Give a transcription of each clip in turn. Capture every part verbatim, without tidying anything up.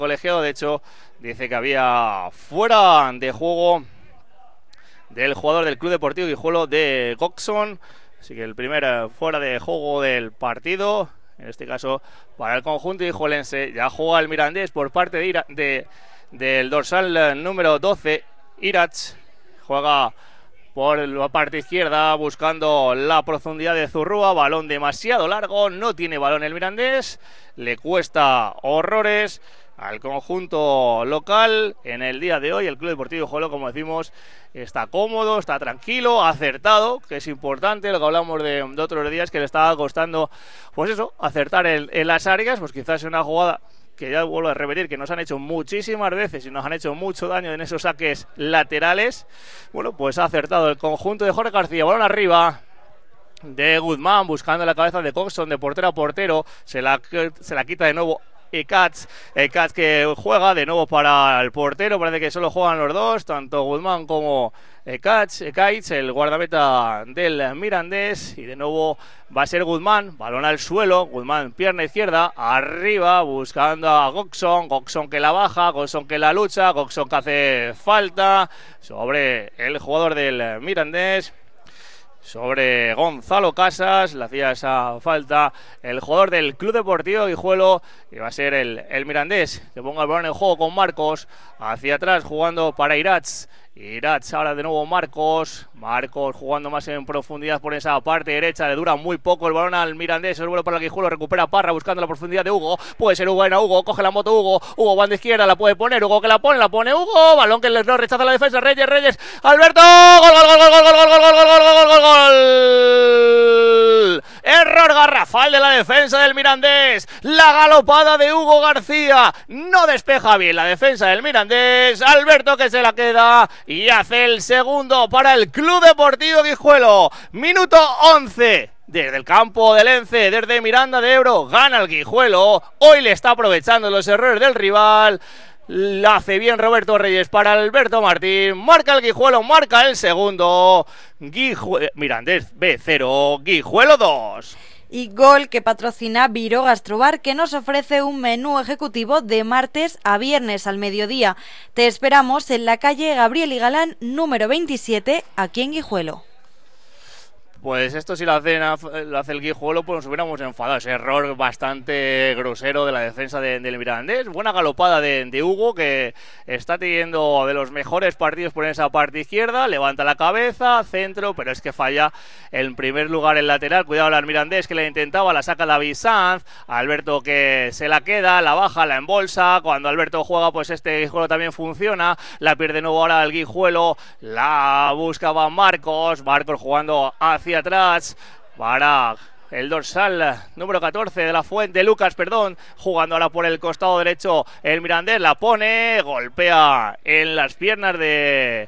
colegiado. De hecho, dice que había fuera de juego del jugador del Club Deportivo Guijuelo, de Coxon. Así que el primer fuera de juego del partido, en este caso para el conjunto guijuelense. Ya juega el Mirandés por parte de, Ira, de del dorsal número doce, Irats. Juega por la parte izquierda buscando la profundidad de Zurrúa. Balón demasiado largo, no tiene balón el Mirandés, le cuesta horrores al conjunto local. En el día de hoy el Club Deportivo Guijuelo, como decimos, está cómodo, está tranquilo, acertado, que es importante. Lo que hablamos de, de otros días, que le estaba costando, pues eso, acertar en, en las áreas. Pues quizás es una jugada que ya vuelvo a repetir, que nos han hecho muchísimas veces y nos han hecho mucho daño en esos saques laterales. Bueno, pues ha acertado el conjunto de Jorge García. Balón arriba de Guzmán, buscando la cabeza de Coxon, de portero a portero. Se la, se la quita de nuevo Ecats, Ecats que juega de nuevo para el portero. Parece que solo juegan los dos, tanto Guzmán como Ecats, Ecats, el guardameta del Mirandés. Y de nuevo va a ser Guzmán, balón al suelo, Guzmán pierna izquierda, arriba buscando a Coxon, Coxon que la baja, Coxon que la lucha, Coxon que hace falta sobre el jugador del Mirandés, sobre Gonzalo Casas. Le hacía esa falta el jugador del Club Deportivo Guijuelo, y va a ser el, el Mirandés que ponga el balón en juego con Marcos hacia atrás, jugando para Irats. Irats ahora de nuevo Marcos, Marcos jugando más en profundidad por esa parte derecha, le dura muy poco el balón al Mirandés, el vuelo para el Guijuelo, recupera Parra buscando la profundidad de Hugo, puede ser Hugo, en Hugo, coge la moto Hugo, Hugo banda izquierda, la puede poner, Hugo que la pone, la pone Hugo, balón que no rechaza la defensa, Reyes, Reyes, Alberto, gol, gol, gol, gol, gol, gol, gol, gol, gol, gol, gol, gol, gol, error garrafal de la defensa del Mirandés, la galopada de Hugo García, no despeja bien la defensa del Mirandés, Alberto que se la queda y hace el segundo para el Club Deportivo Guijuelo. Minuto once. Desde el campo del Ence, desde Miranda de Ebro, gana el Guijuelo. Hoy le está aprovechando los errores del rival. La hace bien Roberto Reyes para Alberto Martín. Marca el Guijuelo, marca el segundo. Guijue... Mirandés B cero, Guijuelo dos. Y gol que patrocina Viro Gastrobar, que nos ofrece un menú ejecutivo de martes a viernes al mediodía. Te esperamos en la calle Gabriel y Galán número veintisiete, aquí en Guijuelo. Pues esto, si lo hace, lo hace el Guijuelo, pues nos hubiéramos enfadado. Ese error bastante grosero de la defensa de, del Mirandés. Buena galopada de, de Hugo, que está teniendo de los mejores partidos por esa parte izquierda. Levanta la cabeza, centro, pero es que falla en primer lugar el lateral. Cuidado al Mirandés, que le intentaba, la saca David Sanz. Alberto que se la queda, la baja, la embolsa. Cuando Alberto juega, pues este Guijuelo también funciona. La pierde de nuevo ahora el Guijuelo. La buscaba Marcos. Marcos jugando hacia atrás para el dorsal número catorce de la Fuente, Lucas, perdón, jugando ahora por el costado derecho el Mirandés, la pone, golpea en las piernas de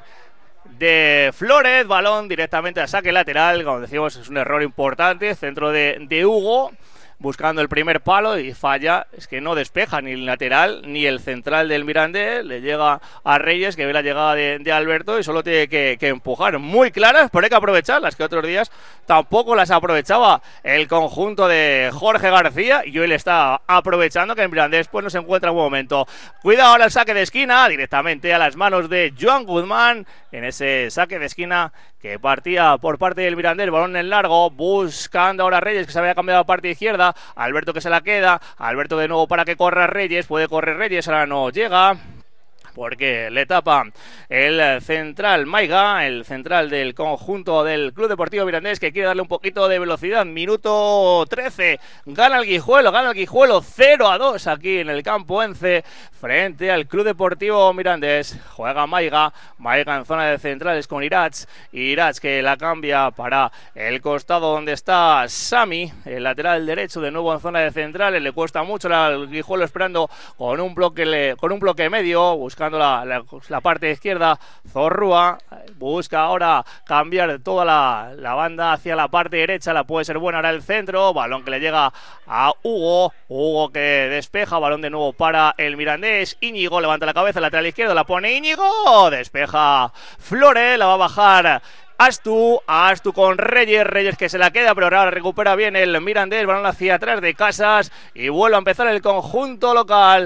de Flores, balón directamente a saque lateral. Como decimos, es un error importante, centro de, de Hugo, buscando el primer palo y falla. Es que no despeja ni el lateral ni el central del Mirandés. Le llega a Reyes, que ve la llegada de, de Alberto, y solo tiene que, que empujar. Muy claras, pero hay que aprovecharlas, que otros días tampoco las aprovechaba el conjunto de Jorge García, y hoy le está aprovechando, que el Mirandés pues no se encuentra en buen momento. Cuidado ahora el saque de esquina, directamente a las manos de Joan Guzmán, en ese saque de esquina que partía por parte del Mirandés, balón en largo, buscando ahora Reyes, que se había cambiado a parte izquierda, Alberto que se la queda, Alberto de nuevo para que corra Reyes, puede correr Reyes, ahora no llega, porque le tapa el central Maiga, el central del conjunto del Club Deportivo Mirandés, que quiere darle un poquito de velocidad. Minuto trece, gana el Guijuelo, gana el Guijuelo cero a dos aquí en el campo Ence, frente al Club Deportivo Mirandés. Juega Maiga, Maiga en zona de centrales con Irats, Irats que la cambia para el costado donde está Sami, el lateral derecho, de nuevo en zona de centrales. Le cuesta mucho al Guijuelo, esperando con un bloque, le, con un bloque medio, buscando La, la, la parte izquierda. Zorrúa busca ahora cambiar toda la, la banda hacia la parte derecha, la puede ser buena ahora el centro, balón que le llega a Hugo, Hugo que despeja, balón de nuevo para el Mirandés, Íñigo levanta la cabeza, lateral izquierdo, la pone Íñigo, despeja Flores, la va a bajar Astu, Astu con Reyes, Reyes que se la queda, pero ahora recupera bien el Mirandés, balón hacia atrás de Casas y vuelve a empezar el conjunto local.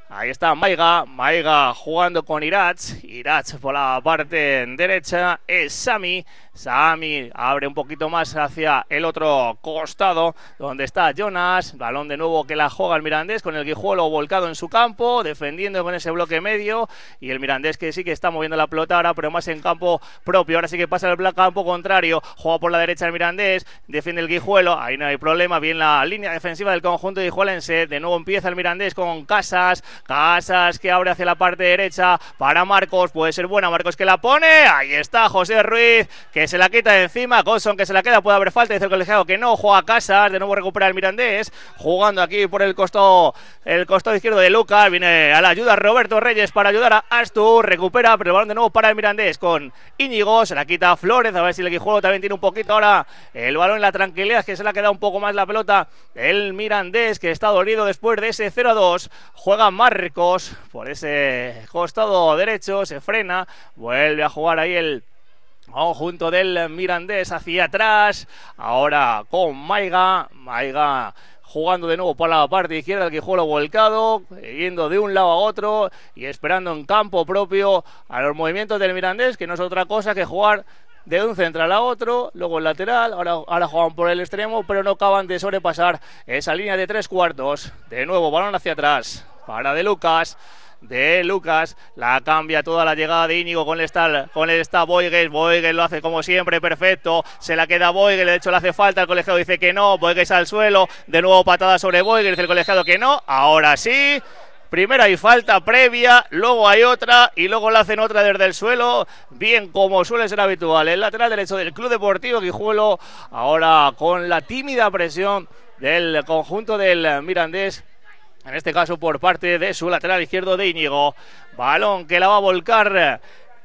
Ahí está Maiga, Maiga jugando con Irats, Irats por la parte derecha, es Sami, Sami abre un poquito más hacia el otro costado, donde está Jonas, balón de nuevo que la juega el Mirandés, con el Guijuelo volcado en su campo, defendiendo con ese bloque medio, y el Mirandés que sí que está moviendo la pelota ahora, pero más en campo propio, ahora sí que pasa el campo contrario, juega por la derecha el Mirandés, defiende el Guijuelo, ahí no hay problema, bien la línea defensiva del conjunto guijuelense, de nuevo empieza el Mirandés con Casas, Casas que abre hacia la parte derecha para Marcos, puede ser buena, Marcos que la pone, ahí está José Ruiz, que se la quita de encima, Colson que se la queda, puede haber falta, dice el colegiado que no, juega Casas, de nuevo recupera el Mirandés, jugando aquí por el costado, el costado izquierdo de Lucas, viene a la ayuda Roberto Reyes para ayudar a Astur, recupera, pero el balón de nuevo para el Mirandés con Íñigo, se la quita Flores, a ver si el Guijuelo también tiene un poquito ahora el balón en la tranquilidad, que se le ha quedado un poco más la pelota, el Mirandés que está dolido después de ese cero a dos, juega Marcos por ese costado derecho, se frena, vuelve a jugar ahí el conjunto del Mirandés hacia atrás, ahora con Maiga, Maiga jugando de nuevo por la parte izquierda, el Guijuelo volcado, yendo de un lado a otro y esperando en campo propio a los movimientos del Mirandés, que no es otra cosa que jugar de un central a otro, luego el lateral, ahora, ahora juegan por el extremo, pero no acaban de sobrepasar esa línea de tres cuartos. De nuevo, balón hacia atrás, para De Lucas, de Lucas, la cambia toda la llegada de Íñigo con el está, con el está Boigues, Boigues lo hace como siempre, perfecto, se la queda Boigues, de hecho le hace falta, el colegiado dice que no, Boigues al suelo, de nuevo patada sobre Boigues, dice el colegiado que no, ahora sí. Primero hay falta previa, luego hay otra y luego la hacen otra desde el suelo, bien como suele ser habitual. El lateral derecho del Club Deportivo Guijuelo, ahora con la tímida presión del conjunto del Mirandés, en este caso por parte de su lateral izquierdo de Íñigo. Balón que la va a volcar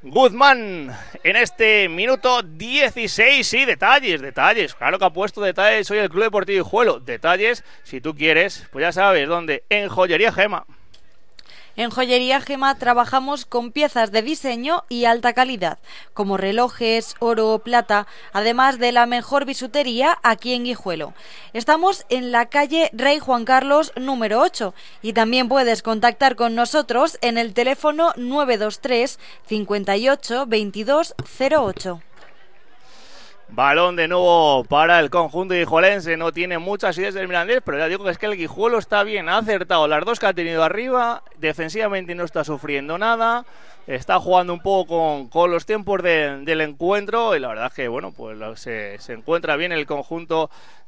Guzmán en este minuto dieciséis. Y detalles, detalles, claro que ha puesto detalles hoy el Club Deportivo Guijuelo. Detalles, si tú quieres, pues ya sabes dónde, en Joyería Gema. En Joyería Gema trabajamos con piezas de diseño y alta calidad, como relojes, oro, plata, además de la mejor bisutería aquí en Guijuelo. Estamos en la calle Rey Juan Carlos número ocho y también puedes contactar con nosotros en el teléfono nueve dos tres, cincuenta y ocho, veintidós cero ocho. Balón de nuevo para el conjunto guijuelense, no tiene muchas ideas del Mirandés, pero ya digo que es que el Guijuelo está bien, ha acertado las dos que ha tenido arriba, defensivamente no está sufriendo nada, está jugando un poco con, con los tiempos de, del encuentro y la verdad es que bueno, pues se, se encuentra bien el conjunto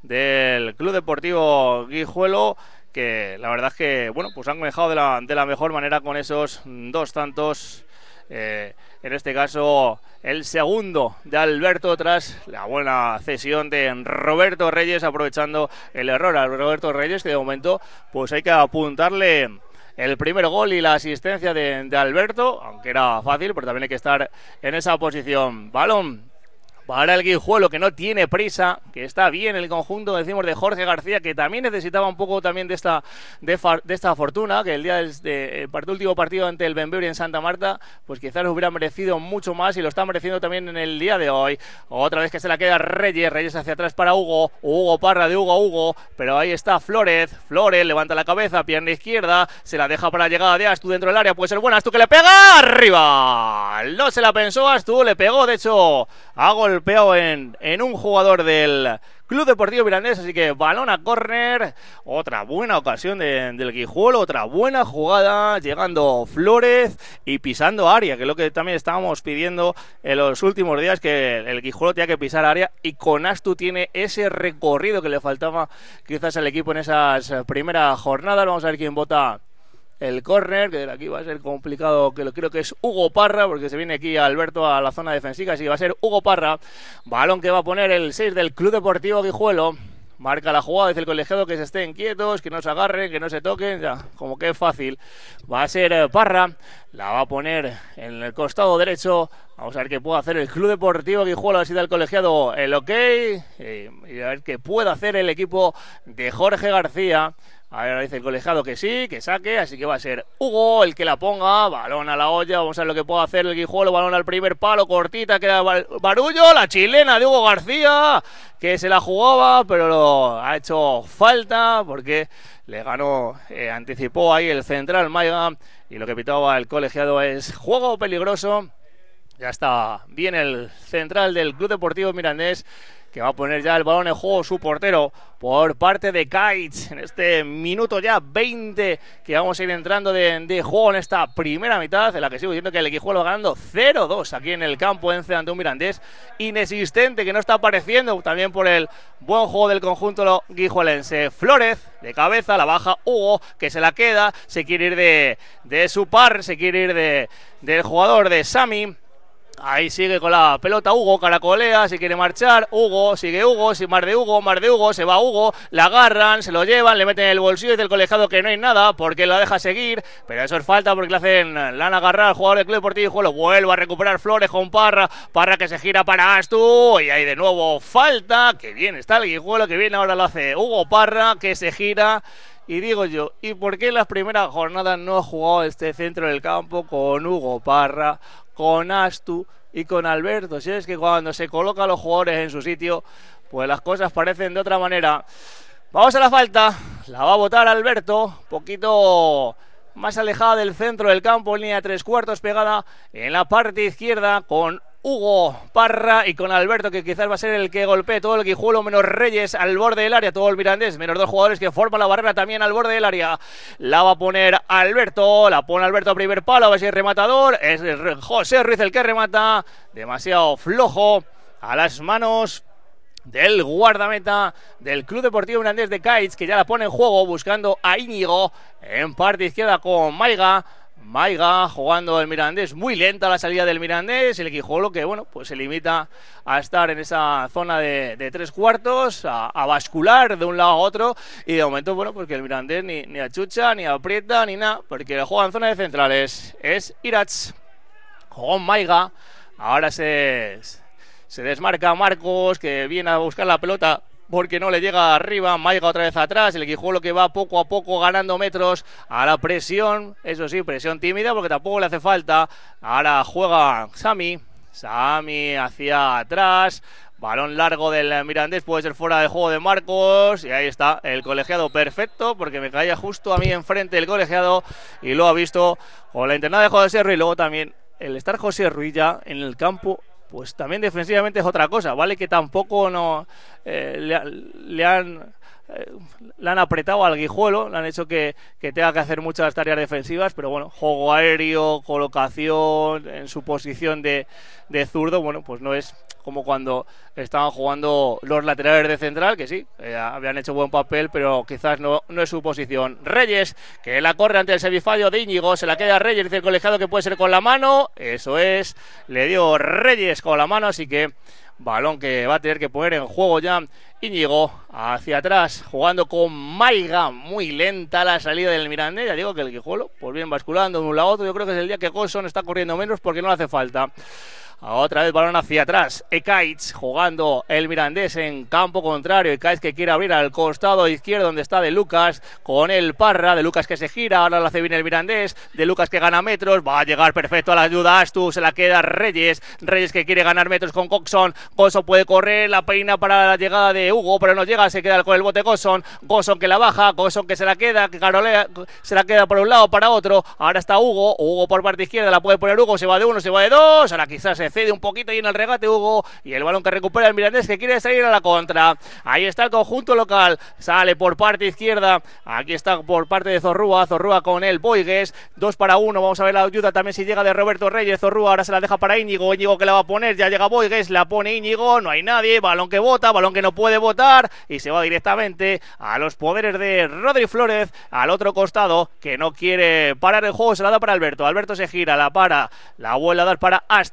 del Club Deportivo Guijuelo, que la verdad es que bueno, pues han manejado de la, de la mejor manera con esos dos tantos. Eh, en este caso el segundo de Alberto tras la buena cesión de Roberto Reyes, aprovechando el error a Roberto Reyes, que de momento pues hay que apuntarle el primer gol y la asistencia de, de Alberto, aunque era fácil, pero también hay que estar en esa posición. Balón para el Guijuelo, que no tiene prisa, que está bien el conjunto, decimos, de Jorge García, que también necesitaba un poco también de esta de, fa, de esta fortuna, que el día del de, el último partido ante el Benbeuri en Santa Marta, pues quizás hubiera merecido mucho más y lo está mereciendo también en el día de hoy. Otra vez que se la queda Reyes, Reyes hacia atrás para Hugo, Hugo Parra de Hugo a Hugo, pero ahí está Flores, Flores levanta la cabeza, pierna izquierda, se la deja para la llegada de Astu dentro del área, puede ser buena, Astu que le pega, arriba, no se la pensó Astu, le pegó, de hecho, a gol golpeado en, en un jugador del Club Deportivo Mirandés, así que balón a córner, otra buena ocasión de, del Guijuelo, otra buena jugada, llegando Flores y pisando área, que es lo que también estábamos pidiendo en los últimos días, que el Guijuelo tenía que pisar área, y con Astu tiene ese recorrido que le faltaba quizás al equipo en esas primeras jornadas. Vamos a ver quién vota el córner, que de aquí va a ser complicado, que lo creo que es Hugo Parra, porque se viene aquí Alberto a la zona defensiva, así que va a ser Hugo Parra. Balón que va a poner el seis del Club Deportivo Guijuelo. Marca la jugada, dice el colegiado que se estén quietos, que no se agarren, que no se toquen, ya, como que es fácil. Va a ser Parra, la va a poner en el costado derecho. Vamos a ver qué puede hacer el Club Deportivo Guijuelo, así da el colegiado el ok, y, y a ver qué puede hacer el equipo de Jorge García. Ahora dice el colegiado que sí, que saque, así que va a ser Hugo el que la ponga. Balón a la olla, vamos a ver lo que puede hacer el Guijuelo. Balón al primer palo, cortita, queda Barullo. La chilena de Hugo García, que se la jugaba, pero lo ha hecho falta porque le ganó, eh, anticipó ahí el central Maiga. Y lo que pitaba el colegiado es juego peligroso. Ya está bien el central del Club Deportivo Mirandés, que va a poner ya el balón en juego su portero por parte de Kites en este minuto ya veinte que vamos a ir entrando de, de juego en esta primera mitad, en la que sigo diciendo que el Guijuelo va ganando cero dos aquí en el campo en ante un Mirandés inexistente, que no está apareciendo, también por el buen juego del conjunto guijuelense. Flórez de cabeza, la baja Hugo, que se la queda, se quiere ir de, de su par, se quiere ir de, del jugador de Sami. Ahí sigue con la pelota Hugo, caracolea, si quiere marchar, Hugo, sigue Hugo, si más de Hugo, más de Hugo, se va Hugo, la agarran, se lo llevan, le meten en el bolsillo y dice el colegiado que no hay nada porque la deja seguir, pero eso es falta porque le hacen, la han agarrado al jugador del Club Deportivo Guijuelo, vuelve a recuperar Flores con Parra, Parra que se gira para Astu, y ahí de nuevo falta, que bien está el Guijuelo, que bien ahora lo hace Hugo Parra, que se gira. Y digo yo, ¿y por qué en las primeras jornadas no ha jugado este centro del campo con Hugo Parra, con Astu y con Alberto? Si es que cuando se colocan los jugadores en su sitio, pues las cosas parecen de otra manera. Vamos a la falta, la va a botar Alberto, poquito más alejada del centro del campo, en línea de tres cuartos, pegada en la parte izquierda con Hugo Parra y con Alberto, que quizás va a ser el que golpee todo el Guijuelo, menos Reyes al borde del área, todo el Mirandés, menos dos jugadores que forman la barrera también al borde del área. La va a poner Alberto, la pone Alberto a primer palo, a ver si es rematador, es José Ruiz el que remata, demasiado flojo a las manos del guardameta del Club Deportivo Mirandés de Kites, que ya la pone en juego buscando a Íñigo en parte izquierda con Maiga. Maiga jugando el Mirandés, muy lenta la salida del Mirandés, el Guijuelo que bueno, pues se limita a estar en esa zona de, de tres cuartos, a, a bascular de un lado a otro, y de momento bueno, porque el Mirandés ni, ni achucha, ni aprieta, ni nada, porque juega en zona de centrales, es Irats, con Maiga, ahora se, se desmarca Marcos, que viene a buscar la pelota porque no le llega arriba, Maiga otra vez atrás, el Guijuelo que va poco a poco ganando metros a la presión, eso sí, presión tímida porque tampoco le hace falta. Ahora juega Sami, Sami hacia atrás, balón largo del Mirandés, puede ser fuera de juego de Marcos, y ahí está el colegiado perfecto, porque me caía justo a mí enfrente el colegiado y lo ha visto con la internada de José Ruiz. Y luego también el estar José Ruiz ya en el campo, pues también defensivamente es otra cosa, vale que tampoco no eh, le, le han eh, le han apretado al Guijuelo, le han hecho que, que tenga que hacer muchas tareas defensivas, pero bueno, juego aéreo, colocación en su posición de, de zurdo, bueno, pues no es como cuando estaban jugando los laterales de central, que sí, eh, habían hecho buen papel, pero quizás no, no es su posición. Reyes, que la corre ante el semifallo de Íñigo, se la queda Reyes, dice el colegiado que puede ser con la mano, eso es, le dio Reyes con la mano, así que balón que va a tener que poner en juego ya Íñigo, hacia atrás, jugando con Maiga, muy lenta la salida del Mirandés, ya digo que el Guijuelo, pues bien basculando de un lado a otro, yo creo que es el día que Golson está corriendo menos porque no le hace falta. Otra vez balón hacia atrás, Ekaitz jugando el Mirandés en campo contrario, Ekaitz que quiere abrir al costado izquierdo donde está De Lucas con el Parra, De Lucas que se gira, ahora lo hace bien el Mirandés, De Lucas que gana metros, va a llegar perfecto a la ayuda Astu, se la queda Reyes, Reyes que quiere ganar metros con Coxon, Coxon puede correr, la peina para la llegada de Hugo, pero no llega, se queda con el bote Coxon, Coxon que la baja, Coxon que se la queda, que carolea, se la queda por un lado para otro, ahora está Hugo, Hugo por parte izquierda, la puede poner Hugo, se va de uno, se va de dos, ahora quizás se cede un poquito y en el regate Hugo, y el balón que recupera el Mirandés que quiere salir a la contra. Ahí está el conjunto local, sale por parte izquierda, aquí está por parte de Zorrúa, Zorrúa con el Boigues, dos para uno, vamos a ver la ayuda también si llega de Roberto Reyes, Zorrúa ahora se la deja para Íñigo, Íñigo que la va a poner, ya llega Boigues, la pone Íñigo, no hay nadie, balón que bota, balón que no puede botar, y se va directamente a los poderes de Rodri Flórez, al otro costado, que no quiere parar el juego, se la da para Alberto, Alberto se gira, la para, la vuelve a dar para Astu,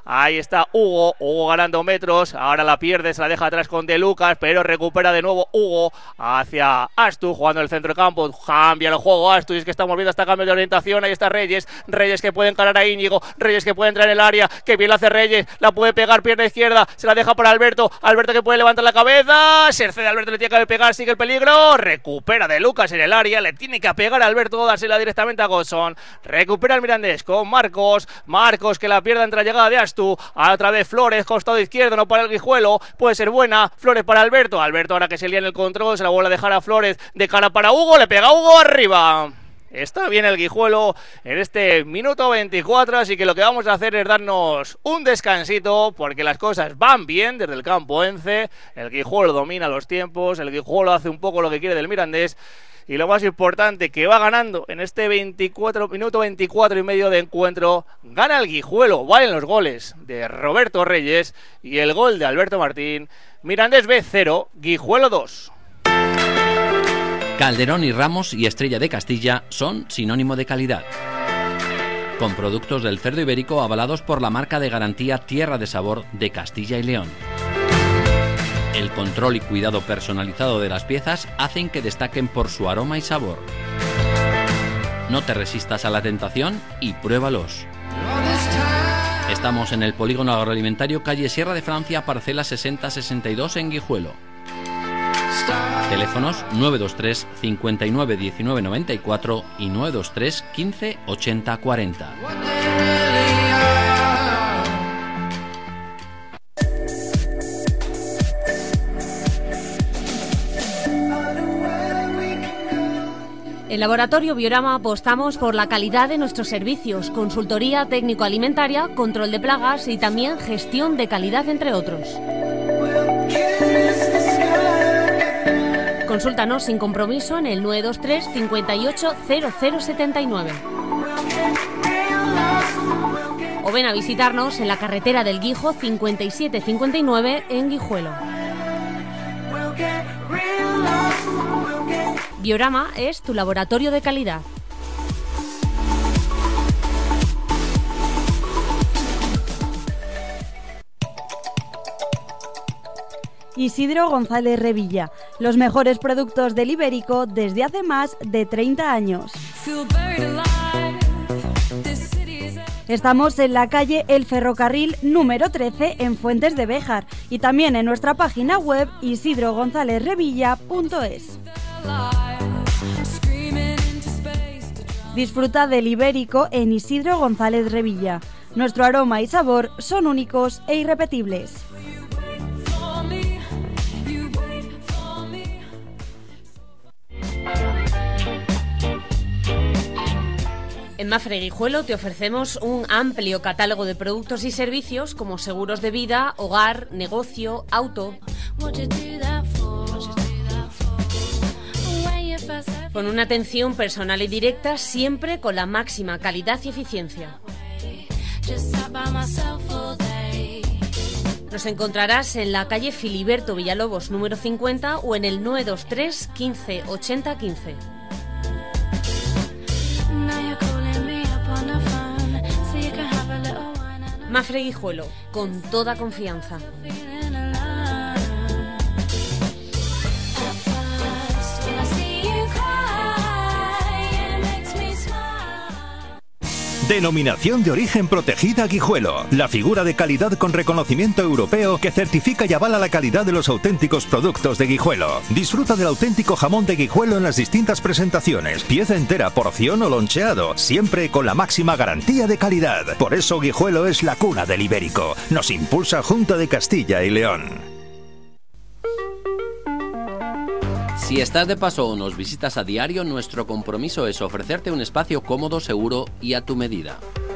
Ahí está Hugo, Hugo ganando metros, ahora la pierde, se la deja atrás con De Lucas, pero recupera de nuevo Hugo hacia Astu, jugando en el centro de campo, cambia el juego Astu, y es que estamos viendo hasta cambio de orientación. Ahí está Reyes, Reyes que puede encarar a Íñigo, Reyes que puede entrar en el área, que bien la hace Reyes, la puede pegar, pierna izquierda, se la deja para Alberto, Alberto que puede levantar la cabeza, se cede Alberto, le tiene que pegar, sigue el peligro, recupera De Lucas en el área, le tiene que pegar a Alberto, dársela directamente a Godson, recupera el Mirandés con Marcos, Marcos que la pierde entre la llegada de Astu, otra vez Flores, costado izquierdo, no para el Guijuelo, puede ser buena, Flores para Alberto, Alberto ahora que se lía en el control, se la vuelve a dejar a Flores, de cara para Hugo, le pega a Hugo arriba. Está bien el Guijuelo en este minuto veinticuatro, así que lo que vamos a hacer es darnos un descansito, porque las cosas van bien desde el campo Ence, el Guijuelo domina los tiempos, el Guijuelo hace un poco lo que quiere del Mirandés, y lo más importante, que va ganando en este veinticuatro, minuto veinticuatro y medio de encuentro, gana el Guijuelo, valen los goles de Roberto Reyes y el gol de Alberto Martín. Mirandés B cero, Guijuelo dos. Calderón y Ramos y Estrella de Castilla son sinónimo de calidad. Con productos del cerdo ibérico avalados por la marca de garantía Tierra de Sabor de Castilla y León. El control y cuidado personalizado de las piezas hacen que destaquen por su aroma y sabor. No te resistas a la tentación y pruébalos. Estamos en el Polígono Agroalimentario, calle Sierra de Francia, parcela sesenta sesenta y dos en Guijuelo. Teléfonos nueve dos tres cincuenta y nueve diecinueve noventa y cuatro y nueve dos tres quince ochenta cuarenta. En Laboratorio Biorama apostamos por la calidad de nuestros servicios, consultoría técnico-alimentaria, control de plagas y también gestión de calidad, entre otros. Consúltanos sin compromiso en el nueve dos tres cincuenta y ocho cero cero setenta y nueve. O ven a visitarnos en la carretera del Guijo cincuenta y siete cincuenta y nueve en Guijuelo. Biorama es tu laboratorio de calidad. Isidro González Revilla, los mejores productos del ibérico desde hace más de treinta años. Estamos en la calle El Ferrocarril número trece en Fuentes de Béjar y también en nuestra página web isidro gonzález revilla punto es. Disfruta del ibérico en Isidro González Revilla. Nuestro aroma y sabor son únicos e irrepetibles. En Mafre Guijuelo te ofrecemos un amplio catálogo de productos y servicios como seguros de vida, hogar, negocio, auto. Con una atención personal y directa, siempre con la máxima calidad y eficiencia. Nos encontrarás en la calle Filiberto Villalobos número cincuenta o en el nueve dos tres quince ochenta quince. Mafre Guijuelo, con toda confianza. Denominación de origen protegida Guijuelo. La figura de calidad con reconocimiento europeo que certifica y avala la calidad de los auténticos productos de Guijuelo. Disfruta del auténtico jamón de Guijuelo en las distintas presentaciones. Pieza entera, porción o loncheado. Siempre con la máxima garantía de calidad. Por eso Guijuelo es la cuna del ibérico. Nos impulsa Junta de Castilla y León. Si estás de paso o nos visitas a diario, nuestro compromiso es ofrecerte un espacio cómodo, seguro y a tu medida.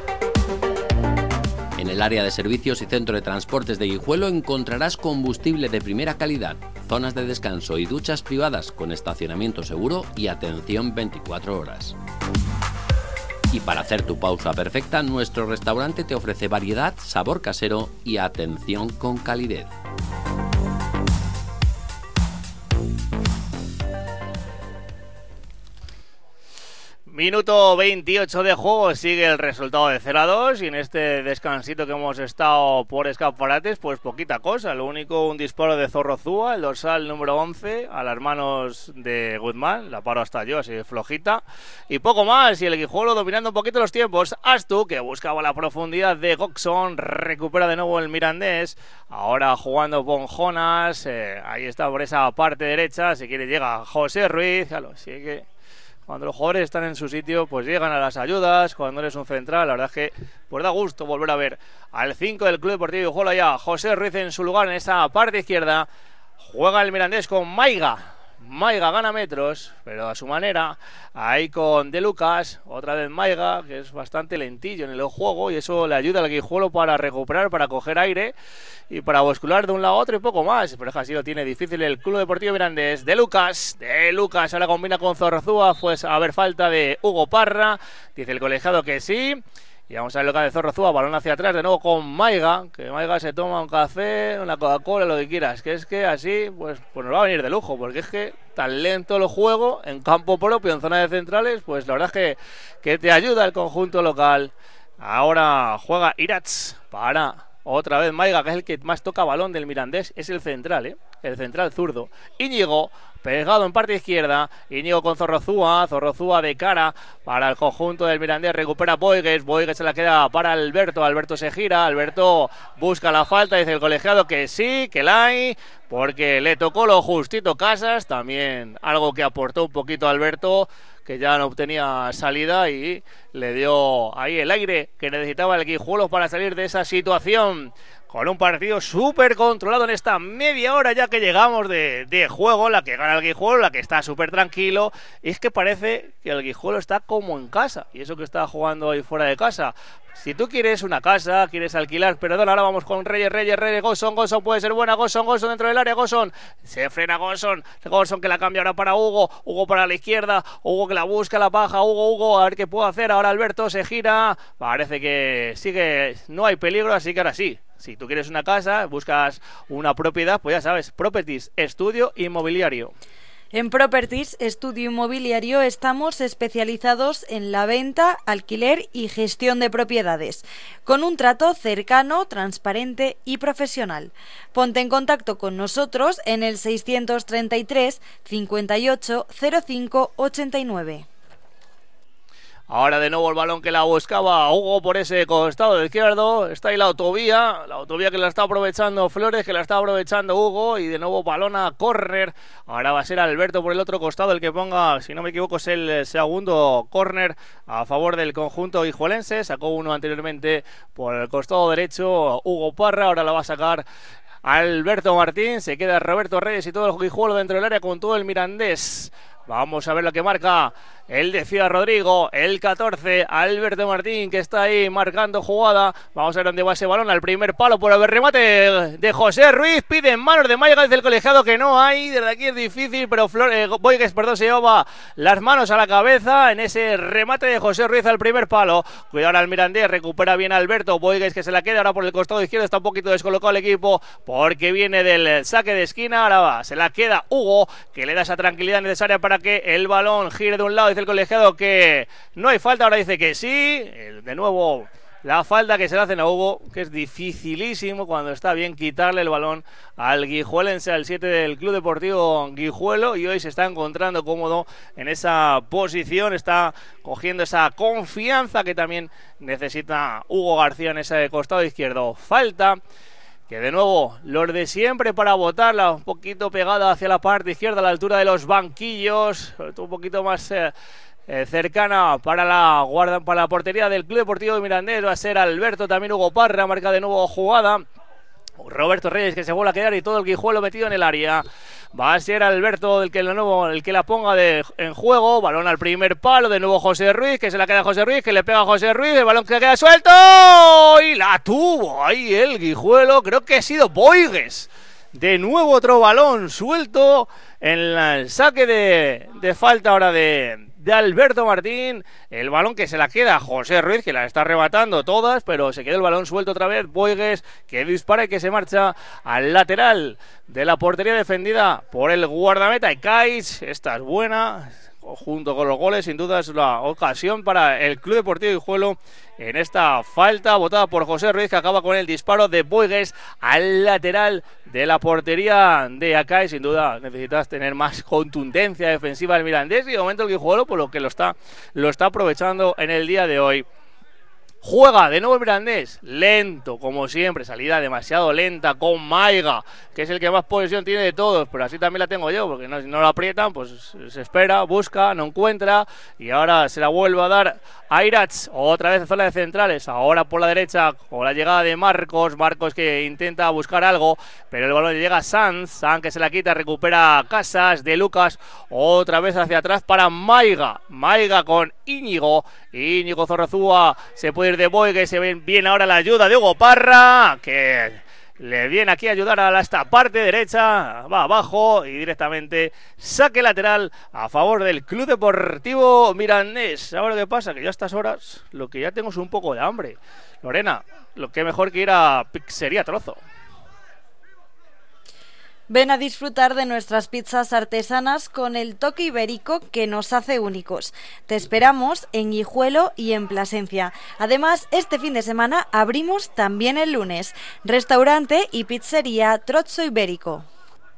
En el área de servicios y centro de transportes de Guijuelo encontrarás combustible de primera calidad, zonas de descanso y duchas privadas con estacionamiento seguro y atención veinticuatro horas. Y para hacer tu pausa perfecta, nuestro restaurante te ofrece variedad, sabor casero y atención con calidez. Minuto veintiocho de juego, sigue el resultado de cero a dos y en este descansito que hemos estado por escaparates, pues poquita cosa. Lo único, un disparo de Zorrozúa, el dorsal número once, a las manos de Guzmán, la paro hasta yo, así flojita. Y poco más, y el Guijuelo dominando un poquito los tiempos. Astu, que buscaba la profundidad de Goxon, recupera de nuevo el Mirandés. Ahora jugando con Jonas, eh, ahí está por esa parte derecha, si quiere llega José Ruiz, claro, sí que... Cuando los jugadores están en su sitio, pues llegan a las ayudas. Cuando eres un central, la verdad es que pues da gusto volver a ver al cinco del Club Deportivo Guijuelo ya. José Ruiz en su lugar en esa parte izquierda. Juega el Mirandés con Maiga. Maiga gana metros, pero a su manera. Ahí con De Lucas, otra vez Maiga, que es bastante lentillo en el juego, y eso le ayuda al Guijuelo para recuperar, para coger aire y para bascular de un lado a otro y poco más. Pero es que así lo tiene difícil el Club Deportivo Mirandés. De Lucas, De Lucas ahora combina con Zorrozúa, pues a ver falta de Hugo Parra, dice el colegiado que sí. Y vamos a ver lo que hace Zorrozúa, balón hacia atrás de nuevo con Maiga, que Maiga se toma un café, una Coca-Cola, lo que quieras, que es que así pues, pues nos va a venir de lujo, porque es que tan lento lo juego en campo propio, en zona de centrales, pues la verdad es que, que te ayuda el conjunto local. Ahora juega Irats para otra vez Maiga, que es el que más toca balón del Mirandés, es el central, ¿eh? El central zurdo. Íñigo, pegado en parte izquierda, Íñigo con Zorrozúa, Zorrozúa de cara para el conjunto del Mirandés, recupera Boigues, Boigues se la queda para Alberto, Alberto se gira, Alberto busca la falta, dice el colegiado que sí, que la hay, porque le tocó lo justito Casas, también algo que aportó un poquito Alberto, que ya no obtenía salida y le dio ahí el aire que necesitaba el Guijuelo para salir de esa situación. Con un partido súper controlado en esta media hora ya que llegamos de, de juego, la que gana el Guijuelo, la que está súper tranquilo. Y es que parece que el Guijuelo está como en casa, y eso que está jugando ahí fuera de casa. Si tú quieres una casa, quieres alquilar, perdón, ahora vamos con Reyes, Reyes, Reyes, Goson, Goson puede ser buena, Goson, Goson dentro del área, Goson, se frena Goson, Goson que la cambia ahora para Hugo, Hugo para la izquierda, Hugo que la busca, la baja, Hugo, Hugo, a ver qué puede hacer, ahora Alberto se gira, parece que sigue, no hay peligro, así que ahora sí. Si tú quieres una casa, buscas una propiedad, pues ya sabes, Properties, estudio inmobiliario. En Properties Estudio Inmobiliario estamos especializados en la venta, alquiler y gestión de propiedades, con un trato cercano, transparente y profesional. Ponte en contacto con nosotros en el seiscientos treinta y tres, cincuenta y ocho, cero cinco, ochenta y nueve. Ahora de nuevo el balón que la buscaba Hugo por ese costado de izquierdo. Está ahí la autovía, la autovía que la está aprovechando Flores, que la está aprovechando Hugo. Y de nuevo balón a córner. Ahora va a ser Alberto por el otro costado el que ponga, si no me equivoco, es el segundo córner a favor del conjunto guijuelense. Sacó uno anteriormente por el costado derecho Hugo Parra, ahora la va a sacar Alberto Martín. Se queda Roberto Reyes y todo el Guijuelo dentro del área con todo el Mirandés. Vamos a ver lo que marca el de Ciudad Rodrigo, el catorce, Alberto Martín, que está ahí marcando jugada. Vamos a ver dónde va ese balón, al primer palo por el remate de José Ruiz. Pide en manos de Maiga, dice el colegiado que no hay. Desde aquí es difícil, pero Flor, eh, Boigues, perdón, se lleva las manos a la cabeza en ese remate de José Ruiz al primer palo. Cuidado ahora el Mirandés, recupera bien Alberto. Boigues que se la queda ahora por el costado izquierdo. Está un poquito descolocado el equipo porque viene del saque de esquina. Ahora va, se la queda Hugo, que le da esa tranquilidad necesaria para que el balón gire de un lado. Dice el colegiado que no hay falta, ahora dice que sí. De nuevo la falta que se le hacen a Hugo, que es dificilísimo cuando está bien quitarle el balón al guijuelense, al siete del Club Deportivo Guijuelo, y hoy se está encontrando cómodo en esa posición, está cogiendo esa confianza que también necesita Hugo García en ese costado izquierdo. Falta que de nuevo los de siempre para botarla, un poquito pegada hacia la parte izquierda a la altura de los banquillos, un poquito más eh, eh, cercana para la guarda, para la portería del Club Deportivo Mirandés. Va a ser Alberto, también Hugo Parra, marca de nuevo jugada. Roberto Reyes que se vuelve a quedar y todo el Guijuelo metido en el área. Va a ser Alberto el que, de nuevo, el que la ponga de, en juego. Balón al primer palo, de nuevo José Ruiz, que se la queda a José Ruiz, que le pega a José Ruiz, el balón que queda suelto y la tuvo ahí el Guijuelo. Creo que ha sido Boigues. De nuevo otro balón suelto en el saque de, de falta ahora de, de Alberto Martín. El balón que se la queda a José Ruiz, que la está arrebatando todas, pero se queda el balón suelto otra vez. Boigues que dispara y que se marcha al lateral de la portería defendida por el guardameta Ekaiz. Esta es buena. junto con los goles, sin duda es la ocasión para el Club Deportivo Guijuelo en esta falta botada por José Ruiz, que acaba con el disparo de Boigues al lateral de la portería de acá, y sin duda necesitas tener más contundencia defensiva del Mirandés, y de momento el Guijuelo por lo que lo está, lo está aprovechando en el día de hoy. Juega de nuevo el Mirandés, lento como siempre, salida demasiado lenta con Maiga, que es el que más posesión tiene de todos, pero así también la tengo yo, porque no, si no lo aprietan, pues se espera, busca, no encuentra, y ahora se la vuelve a dar a Irats, otra vez en zona de centrales, ahora por la derecha con la llegada de Marcos, Marcos que intenta buscar algo, pero el balón le llega a Sanz, Sanz que se la quita, recupera Casas, de Lucas, otra vez hacia atrás para Maiga, Maiga con Íñigo, Íñigo Zorrozúa, se puede ir de Boigues, se ve bien ahora la ayuda de Hugo Parra, que le viene aquí a ayudar a esta parte derecha, va abajo y directamente saque lateral a favor del Club Deportivo Mirandés. Ahora qué pasa, que yo a estas horas lo que ya tengo es un poco de hambre. Lorena, lo que mejor que ir a Pizzería Trozo. Ven a disfrutar de nuestras pizzas artesanas con el toque ibérico que nos hace únicos. Te esperamos en Guijuelo y en Plasencia. Además, este fin de semana abrimos también el lunes. Restaurante y pizzería Trozo Ibérico.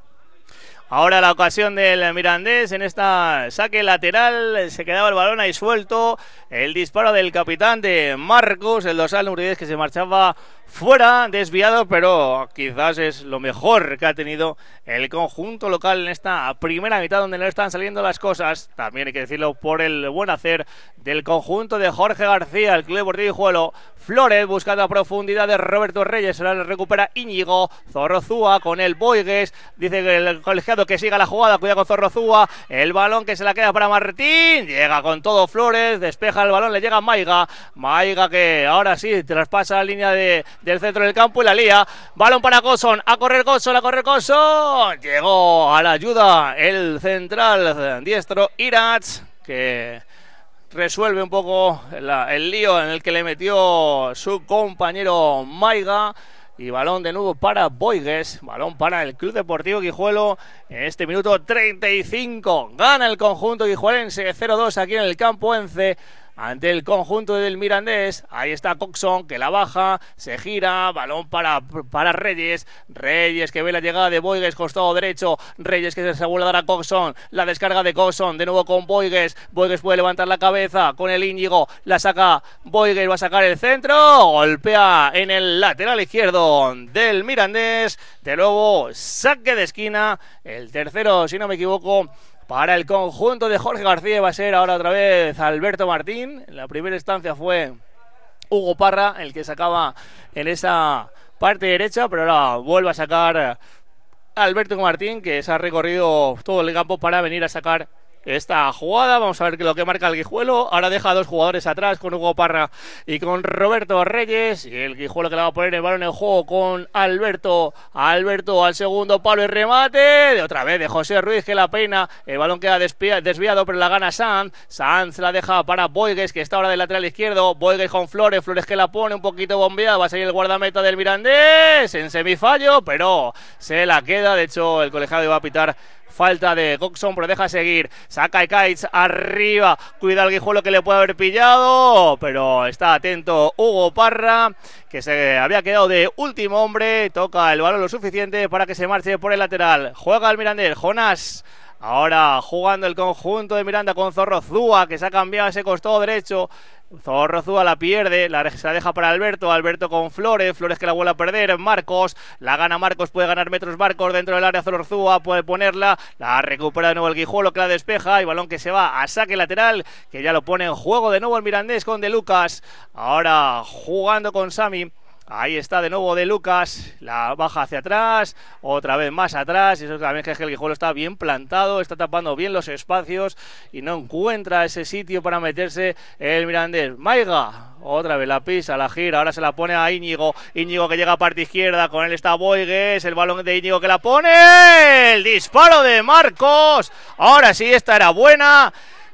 Ahora la ocasión del Mirandés en esta saque lateral, se quedaba el balón ahí suelto, el disparo del capitán de Marcos, el dorsal número diez, que se marchaba fuera, desviado, pero quizás es lo mejor que ha tenido el conjunto local en esta primera mitad, donde no están saliendo las cosas. También hay que decirlo por el buen hacer del conjunto de Jorge García, el Club Deportivo Guijuelo. Flores buscando a profundidad de Roberto Reyes, ahora le recupera Íñigo, Zorrozúa con el Boigues, dice que el colegiado que siga la jugada, cuida con Zorrozúa, el balón que se la queda para Martín, llega con todo Flores, despeja el balón, le llega Maiga, Maiga que ahora sí traspasa la línea de, del centro del campo y la lía, balón para Coson, a correr Coson, a correr Coson, llegó a la ayuda el central diestro Irats, que resuelve un poco la, el lío en el que le metió su compañero Maiga. Y balón de nuevo para Boigues, balón para el Club Deportivo Guijuelo en este minuto treinta y cinco. Gana el conjunto guijuelense cero dos aquí en el campo Ence ante el conjunto del Mirandés. Ahí está Coxon que la baja, se gira, balón para, para Reyes, Reyes que ve la llegada de Boigues, costado derecho, Reyes que se vuelve a dar a Coxon, la descarga de Coxon, de nuevo con Boigues, Boigues puede levantar la cabeza con el Íñigo, la saca Boigues, va a sacar el centro, golpea en el lateral izquierdo del Mirandés, de nuevo saque de esquina, el tercero si no me equivoco para el conjunto de Jorge García. Va a ser ahora otra vez Alberto Martín. En la primera instancia fue Hugo Parra el que sacaba en esa parte derecha, pero ahora vuelve a sacar Alberto Martín, que se ha recorrido todo el campo para venir a sacar esta jugada. Vamos a ver lo que marca el Guijuelo. Ahora deja a dos jugadores atrás con Hugo Parra y con Roberto Reyes, y el Guijuelo que le va a poner el balón en juego con Alberto Alberto al segundo palo y remate de otra vez de José Ruiz, que la peina, el balón queda desviado pero la gana Sanz, Sanz la deja para Boigues, que está ahora del lateral izquierdo, Boigues con Flores, Flores que la pone un poquito bombeada, va a salir el guardameta del Mirandés en semifallo, pero se la queda. De hecho el colegiado iba a pitar falta de Coxon, pero deja seguir, saca Ekaitz arriba, cuida al Guijuelo que le puede haber pillado, pero está atento Hugo Parra, que se había quedado de último hombre, toca el balón lo suficiente para que se marche por el lateral, juega el Mirandés, Jonás. Ahora jugando el conjunto de Miranda con Zorrozúa, que se ha cambiado ese costado derecho. Zorrozúa la pierde, la, se la deja para Alberto, Alberto con Flores, Flores que la vuelve a perder, Marcos, la gana Marcos, puede ganar metros Marcos dentro del área, Zorrozúa puede ponerla, la recupera de nuevo el Guijuelo que la despeja, y balón que se va a saque lateral, que ya lo pone en juego de nuevo el Mirandés con De Lucas, ahora jugando con Sami. Ahí está de nuevo De Lucas, la baja hacia atrás, otra vez más atrás, y eso también es que el Guijuelo está bien plantado, está tapando bien los espacios y no encuentra ese sitio para meterse el Mirandés. Maiga, otra vez la pisa, la gira, ahora se la pone a Íñigo, Íñigo que llega a parte izquierda, con él está Boigues, el balón de Íñigo que la pone, el disparo de Marcos, ahora sí, esta era buena.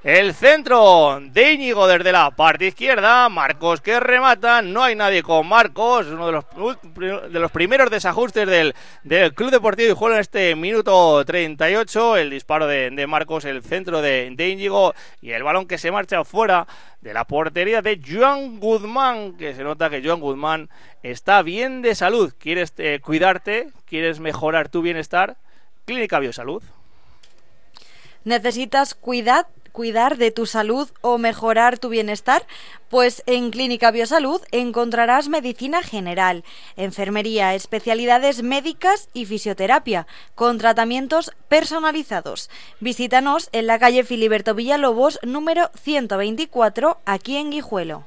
El centro de Íñigo desde la parte izquierda, Marcos que remata, no hay nadie con Marcos, uno de los, de los primeros desajustes del, del Club Deportivo Guijuelo en este minuto treinta y ocho, el disparo de, de Marcos, el centro de, de Íñigo y el balón que se marcha fuera de la portería de Joan Guzmán, que se nota que Joan Guzmán está bien de salud. ¿Quieres eh, cuidarte? ¿Quieres mejorar tu bienestar? Clínica Biosalud. ¿Necesitas cuidar? cuidar de tu salud o mejorar tu bienestar? Pues en Clínica Biosalud encontrarás medicina general, enfermería, especialidades médicas y fisioterapia, con tratamientos personalizados. Visítanos en la calle Filiberto Villalobos, número ciento veinticuatro, aquí en Guijuelo.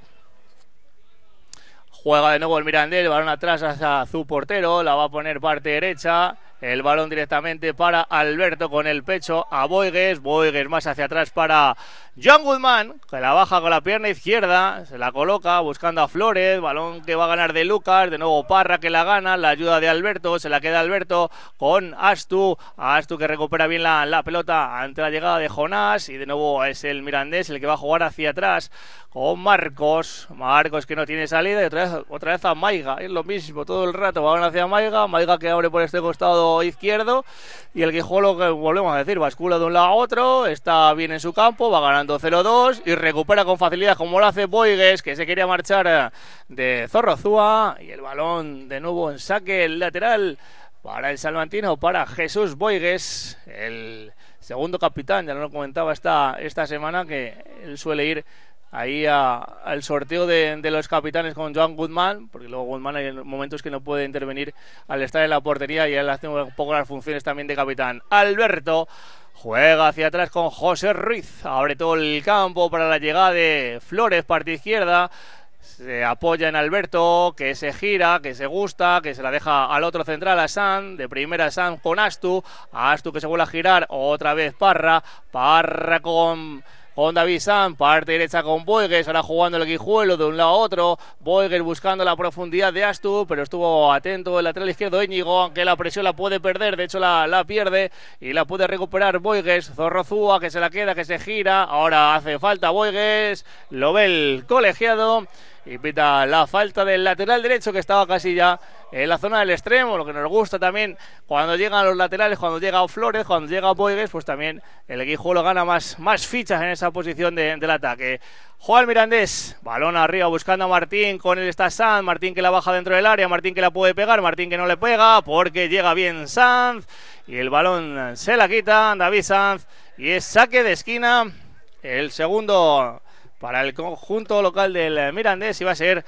Juega de nuevo el Mirandés, el balón atrás hacia su portero, la va a poner parte derecha. El balón directamente para Alberto con el pecho a Boigues. Boigues más hacia atrás para Joan Guzmán, que la baja con la pierna izquierda. Se la coloca buscando a Flores. Balón que va a ganar de Lucas. De nuevo Parra que la gana. La ayuda de Alberto. Se la queda Alberto con Astu. Astu que recupera bien la, la pelota ante la llegada de Jonás. Y de nuevo es el Mirandés el que va a jugar hacia atrás con Marcos. Marcos que no tiene salida. Y otra vez, otra vez a Maiga. Es lo mismo todo el rato. Balón hacia Maiga. Maiga que abre por este costado izquierdo y el Guijuelo, que volvemos a decir, bascula de un lado a otro, está bien en su campo, va ganando cero dos y recupera con facilidad como lo hace Boigues, que se quería marchar de Zorrozúa, y el balón de nuevo en saque el lateral para el salmantino, para Jesús Boigues, el segundo capitán. Ya lo comentaba esta, esta semana que él suele ir ahí a, al sorteo de, de los capitanes con Joan Guzmán, porque luego Guzmán hay momentos que no puede intervenir al estar en la portería y él hace un poco las funciones también de capitán. Alberto juega hacia atrás con José Ruiz, abre todo el campo para la llegada de Flores, parte izquierda. Se apoya en Alberto, que se gira, que se gusta, que se la deja al otro central, a San, de primera San con Astu, a Astu que se vuelve a girar, otra vez Parra, Parra con... con David Sanz, parte derecha con Boigues, ahora jugando el Guijuelo de un lado a otro, Boigues buscando la profundidad de Astu, pero estuvo atento el lateral izquierdo Íñigo, aunque la presión la puede perder, de hecho la, la pierde, y la puede recuperar Boigues. Zorrozúa que se la queda, que se gira, ahora hace falta Boigues, lo ve el colegiado, y pita la falta del lateral derecho, que estaba casi ya en la zona del extremo. Lo que nos gusta también cuando llegan los laterales, cuando llega Flores, cuando llega Boigues, pues también el Guijuelo gana más, más fichas en esa posición de, del ataque. Juega el Mirandés, balón arriba buscando a Martín, con él está Sanz, Martín que la baja dentro del área, Martín que la puede pegar, Martín que no le pega porque llega bien Sanz, y el balón se la quita David Sanz, y es saque de esquina, el segundo para el conjunto local del Mirandés, y va a ser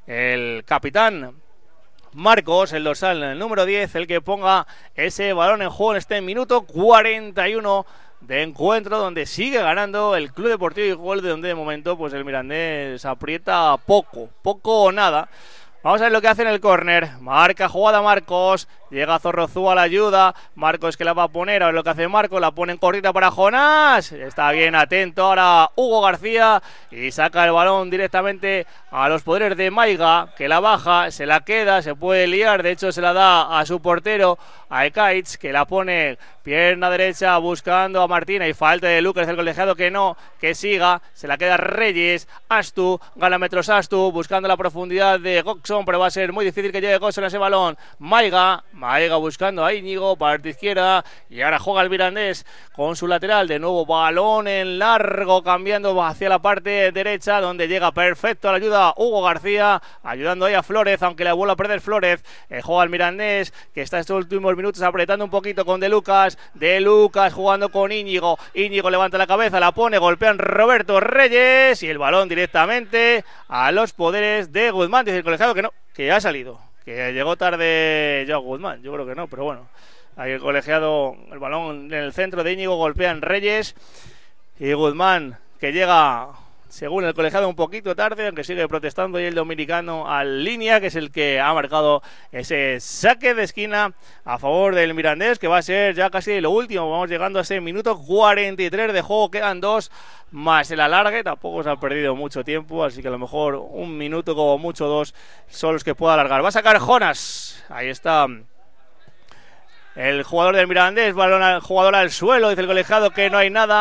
el capitán Marcos, el dorsal el número diez, el que ponga ese balón en juego en este minuto cuarenta y uno de encuentro, donde sigue ganando el Club Deportivo Guijuelo, de donde de momento pues el Mirandés aprieta poco, poco o nada. Vamos a ver lo que hace en el córner. Marca jugada Marcos. Llega Zorrozúa a la ayuda. Marcos que la va a poner. A ver lo que hace Marcos. La pone en cortita para Jonás. Está bien atento ahora Hugo García. Y saca el balón directamente a los poderes de Maiga, que la baja, se la queda, se puede liar. De hecho se la da a su portero, a Ekaitz, que la pone pierna derecha buscando a Martina. Y falta de Lucas del colegiado, que no, que siga. Se la queda Reyes. Astu, gana metros Astu, buscando la profundidad de Goxon, pero va a ser muy difícil que llegue Goxon a ese balón. Maiga, Maiga buscando a Íñigo, parte izquierda, y ahora juega el Mirandés con su lateral, de nuevo balón en largo, cambiando hacia la parte derecha, donde llega perfecto a la ayuda Hugo García, ayudando ahí a Flores, aunque la vuelve a perder Flores. Eh, juega el Mirandés, que está estos últimos minutos apretando un poquito con De Lucas, De Lucas jugando con Íñigo, Íñigo levanta la cabeza, la pone, golpean Roberto Reyes, y el balón directamente a los poderes de Guzmán. Dice el colegiado que no, que ya ha salido, que llegó tarde Joan Guzmán, yo creo que no, pero bueno, ahí el colegiado, el balón en el centro de Íñigo, golpean Reyes, y Guzmán que llega, según el colegiado, un poquito tarde, aunque sigue protestando, y el dominicano al línea, que es el que ha marcado ese saque de esquina a favor del Mirandés, que va a ser ya casi lo último. Vamos llegando a ese minuto cuarenta y tres de juego, quedan dos más el alargue, tampoco se ha perdido mucho tiempo, así que a lo mejor un minuto como mucho dos son los que pueda alargar. Va a sacar Jonás, ahí está el jugador del Mirandés, balón al jugador al suelo, dice el colegiado que no hay nada,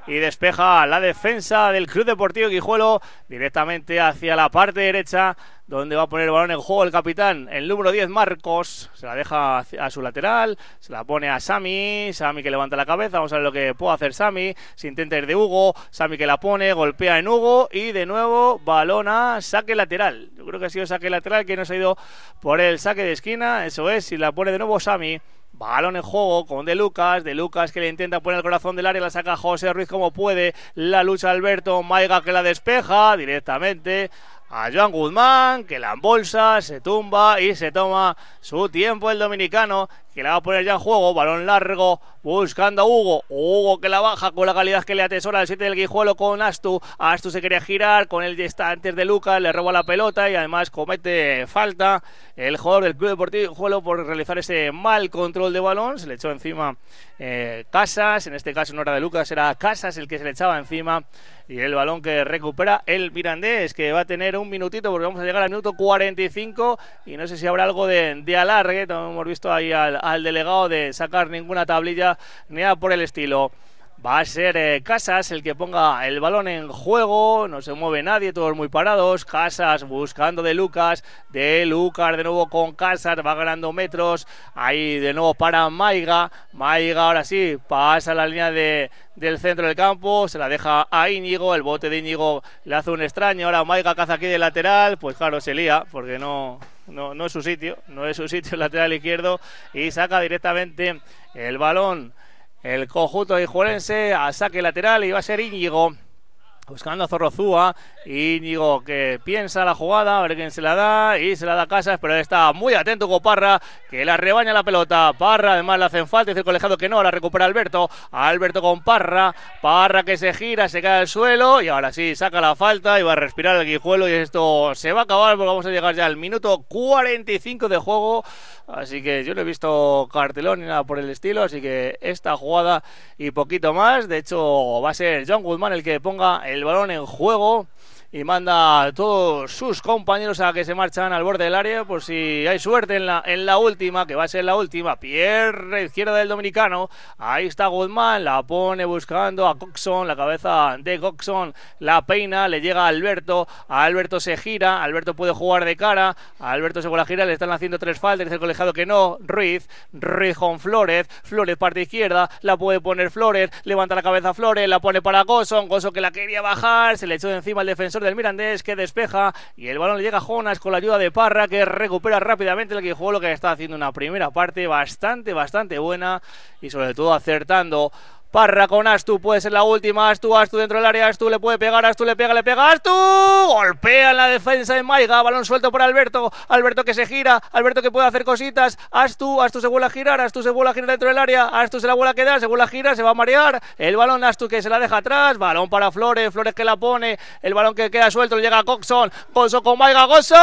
y despeja la defensa del Club Deportivo Guijuelo directamente hacia la parte derecha, donde va a poner el balón en juego el capitán, el número diez, Marcos. Se la deja a su lateral, se la pone a Sami, Sami que levanta la cabeza, vamos a ver lo que puede hacer Sami, se intenta ir de Hugo, Sami que la pone, golpea en Hugo y de nuevo balón a saque lateral. Yo creo que ha sido saque lateral, que no se ha ido por el saque de esquina, eso es, y la pone de nuevo Sami. Balón en juego con De Lucas, De Lucas que le intenta poner el corazón del área, la saca José Ruiz como puede, la lucha Alberto, Maiga que la despeja directamente a Joan Guzmán, que la embolsa, se tumba y se toma su tiempo el dominicano, que la va a poner ya en juego, balón largo, buscando a Hugo, Hugo que la baja con la calidad que le atesora el siete del Guijuelo con Astu, Astu se quería girar, con él ya está antes de Lucas, le roba la pelota y además comete falta el jugador del Club Deportivo Guijuelo por realizar ese mal control de balón, se le echó encima eh, Casas, en este caso no era de Lucas, era Casas el que se le echaba encima, y el balón que recupera el Mirandés, que va a tener un minutito porque vamos a llegar al minuto cuarenta y cinco y no sé si habrá algo de, de alargue, no hemos visto ahí al, al delegado de sacar ninguna tablilla ni nada por el estilo. Va a ser eh, Casas el que ponga el balón en juego, no se mueve nadie, todos muy parados. Casas buscando de Lucas, de Lucas de nuevo con Casas, va ganando metros, ahí de nuevo para Maiga, Maiga ahora sí, pasa la línea de, del centro del campo, se la deja a Íñigo, el bote de Íñigo le hace un extraño, ahora Maiga caza aquí de lateral, pues claro, se lía, porque no, no, no es su sitio, no es su sitio el lateral izquierdo, y saca directamente el balón el conjunto guijuelense a saque lateral y va a ser Íñigo buscando a Zorrozúa. Íñigo que piensa la jugada, a ver quién se la da y se la da a Casas, pero está muy atento con Parra que la rebaña la pelota. Parra además le hacen falta, dice el colegiado que no, la recupera Alberto. Alberto con Parra, Parra que se gira, se cae al suelo y ahora sí saca la falta y va a respirar el Guijuelo y esto se va a acabar porque vamos a llegar ya al minuto cuarenta y cinco de juego. Así que yo no he visto cartelón ni nada por el estilo, así que esta jugada y poquito más. De hecho va a ser Joan Guzmán el que ponga el balón en juego y manda a todos sus compañeros a que se marchan al borde del área por si hay suerte en la, en la última, que va a ser la última. Pierna izquierda del dominicano, ahí está Guzmán, la pone buscando a Coxon, la cabeza de Coxon la peina, le llega a Alberto, a Alberto se gira, Alberto puede jugar de cara, a Alberto se vuelve a girar, le están haciendo tres faltas, dice el colegiado que no. Ruiz, Ruiz con Flores, Flores parte izquierda, la puede poner Flores, levanta la cabeza Flores, la pone para Coxon, Coxon que la quería bajar, se le echó de encima el defensor del Mirandés que despeja y el balón le llega a Jonas con la ayuda de Parra que recupera rápidamente el Guijuelo, que está haciendo una primera parte bastante, bastante buena y sobre todo acertando. Parra con Astu, puede ser la última, Astu, Astu dentro del área, Astu le puede pegar, Astu le pega, le pega, Astu, golpea en la defensa de Maiga, balón suelto por Alberto, Alberto que se gira, Alberto que puede hacer cositas, Astu, Astu se vuelve a girar, Astu se vuelve a girar dentro del área, Astu se la vuelve a quedar, se vuelve a girar, se va a marear, el balón Astu que se la deja atrás, balón para Flores, Flores que la pone, el balón que queda suelto, le llega a Coxon, Coxon con Maiga,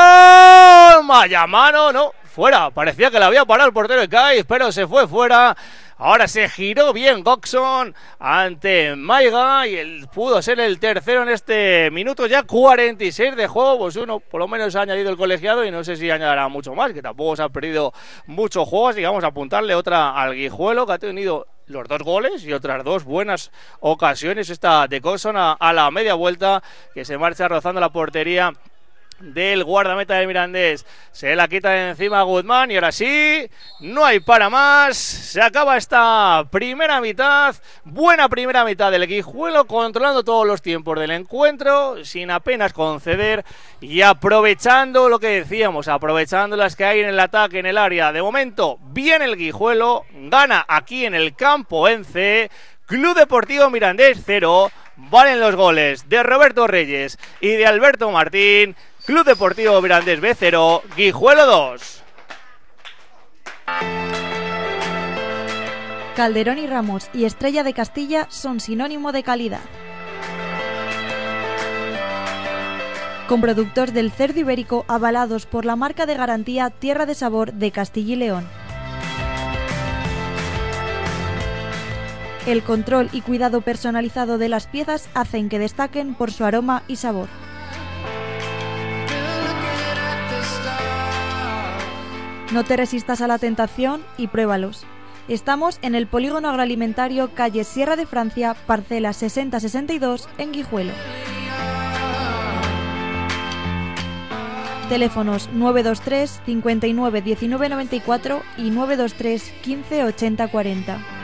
Coxon, vaya mano, no, fuera, parecía que la había parado el portero de Cádiz, pero se fue fuera. Ahora se giró bien Coxon ante Maiga y él pudo ser el tercero en este minuto ya cuarenta y seis de juego. Pues uno por lo menos ha añadido el colegiado y no sé si añadirá mucho más, que tampoco se ha perdido muchos juegos. Y vamos a apuntarle otra al Guijuelo, que ha tenido los dos goles y otras dos buenas ocasiones. Esta de Coxon a, a la media vuelta, que se marcha rozando la portería del guardameta del Mirandés, se la quita de encima a Guzmán y ahora sí, no hay para más, se acaba esta primera mitad, buena primera mitad del Guijuelo, controlando todos los tiempos del encuentro, sin apenas conceder y aprovechando lo que decíamos, aprovechando las que hay en el ataque, en el área. De momento, bien el Guijuelo, gana aquí en el campo en C, Club Deportivo Mirandés cero, valen los goles de Roberto Reyes y de Alberto Martín. Club Deportivo Mirandés B cero, Guijuelo dos. Calderón y Ramos y Estrella de Castilla son sinónimo de calidad. Con productos del cerdo ibérico avalados por la marca de garantía Tierra de Sabor de Castilla y León. El control y cuidado personalizado de las piezas hacen que destaquen por su aroma y sabor. No te resistas a la tentación y pruébalos. Estamos en el Polígono Agroalimentario, calle Sierra de Francia, parcela sesenta sesenta y dos, en Guijuelo. Teléfonos nueve dos tres cincuenta y nueve diecinueve noventa y cuatro y nueve dos tres quince ochenta cuarenta.